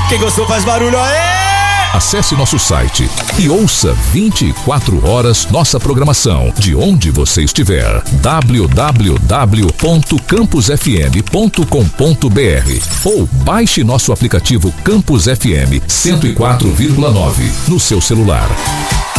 Quem gostou faz barulho aí! Acesse nosso site e ouça 24 horas nossa programação de onde você estiver. www.campusfm.com.br ou baixe nosso aplicativo Campus FM 104,9 no seu celular.